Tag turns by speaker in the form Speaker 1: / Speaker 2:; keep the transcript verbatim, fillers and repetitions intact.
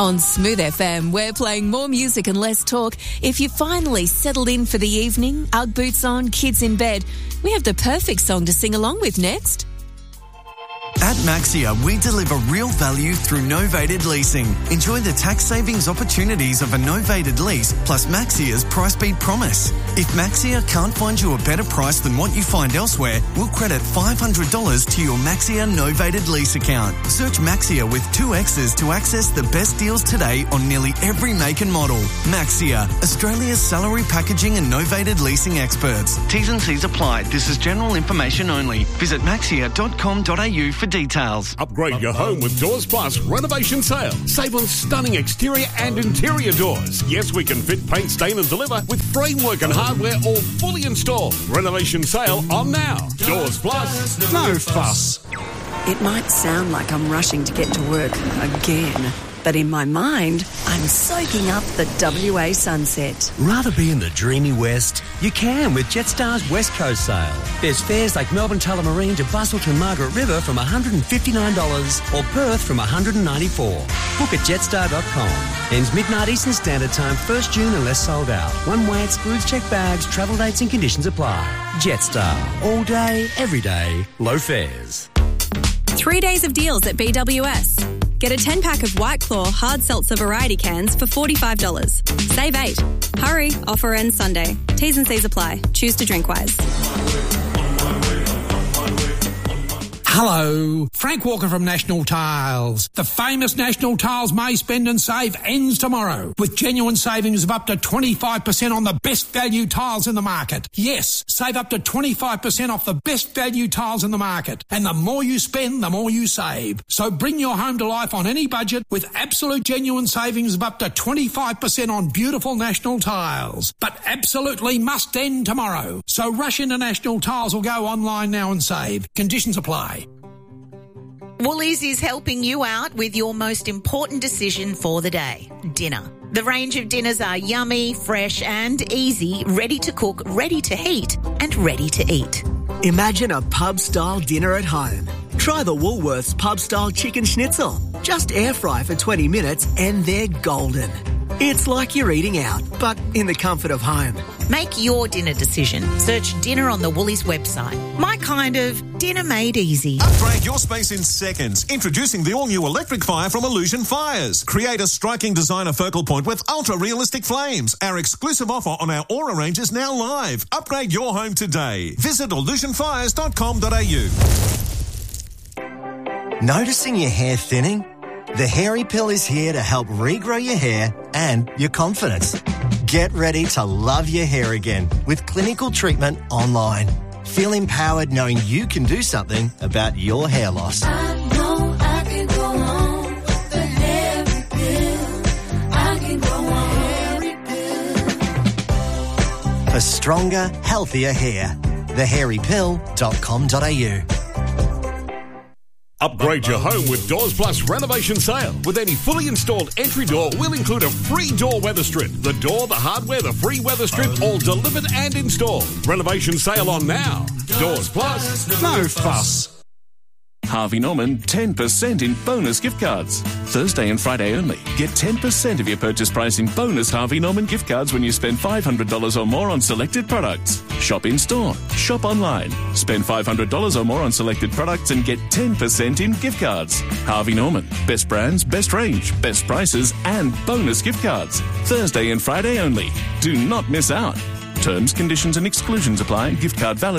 Speaker 1: On Smooth F M, we're playing more music and less talk. If you finally settled in for the evening, Ugg boots on, kids in bed, we have the perfect song to sing along with next.
Speaker 2: At Maxia, we deliver real value through novated leasing. Enjoy the tax savings opportunities of a novated lease plus Maxia's price beat promise. If Maxia can't find you a better price than what you find elsewhere, we'll credit five hundred dollars to your Maxia novated lease account. Search Maxia with two X's to access the best deals today on nearly every make and model. Maxia, Australia's salary packaging and novated leasing experts. T's and C's apply. This is general information only. Visit maxia dot com dot a u for details.
Speaker 3: Upgrade your home with Doors Plus renovation sale. Save on stunning exterior and interior doors. Yes, we can fit, paint, stain and deliver with framework and hardware all fully installed. Renovation sale on now. Doors Plus. No fuss.
Speaker 4: It might sound like I'm rushing to get to work again, but in my mind, I'm soaking up the W A sunset.
Speaker 5: Rather be in the dreamy west? You can with Jetstar's West Coast sale. There's fares like Melbourne Tullamarine to Busselton Margaret River from one hundred fifty-nine dollars or Perth from one hundred ninety-four dollars. Book at jetstar dot com. Ends midnight Eastern Standard Time, first June unless sold out. One way excludes checked bags, travel dates and conditions apply. Jetstar. All day, every day, low fares.
Speaker 6: Three days of deals at B W S. Get a ten-pack of White Claw hard seltzer variety cans for forty-five dollars. Save eight. Hurry, offer ends Sunday. T's and C's apply. Choose to drink wise.
Speaker 7: Hello, Frank Walker from National Tiles. The famous National Tiles May Spend and Save ends tomorrow with genuine savings of up to twenty-five percent on the best value tiles in the market. Yes, save up to twenty-five percent off the best value tiles in the market. And the more you spend, the more you save. So bring your home to life on any budget with absolute genuine savings of up to twenty-five percent on beautiful National Tiles. But absolutely must end tomorrow. So rush into National Tiles or go online now and save. Conditions apply.
Speaker 8: Woolies is helping you out with your most important decision for the day, dinner. The range of dinners are yummy, fresh and easy, ready to cook, ready to heat and ready to eat.
Speaker 9: Imagine a pub-style dinner at home. Try the Woolworths pub-style chicken schnitzel. Just air fry for twenty minutes and they're golden. It's like you're eating out, but in the comfort of home.
Speaker 8: Make your dinner decision. Search dinner on the Woolies website. My kind of dinner made easy.
Speaker 10: Upgrade your space in seconds. Introducing the all-new electric fire from Illusion Fires. Create a striking designer focal point with ultra-realistic flames. Our exclusive offer on our Aura range is now live. Upgrade your home today. Visit illusion fires dot com dot a u.
Speaker 11: Noticing your hair thinning? The Hairy Pill is here to help regrow your hair and your confidence. Get ready to love your hair again with clinical treatment online. Feel empowered knowing you can do something about your hair loss.
Speaker 12: I know I can go on with the Hairy Pill. I can go on Hairy Pill.
Speaker 11: For stronger, healthier hair. the hairy pill dot com dot a u.
Speaker 3: Upgrade your home with Doors Plus renovation sale. With any fully installed entry door, we'll include a free door weather strip. The door, the hardware, the free weather strip, all delivered and installed. Renovation sale on now. Doors Plus. No fuss.
Speaker 13: Harvey Norman, ten percent in bonus gift cards. Thursday and Friday only. Get ten percent of your purchase price in bonus Harvey Norman gift cards when you spend five hundred dollars or more on selected products. Shop in store. Shop online. Spend five hundred dollars or more on selected products and get ten percent in gift cards. Harvey Norman. Best brands, best range, best prices and bonus gift cards. Thursday and Friday only. Do not miss out. Terms, conditions and exclusions apply. Gift card valid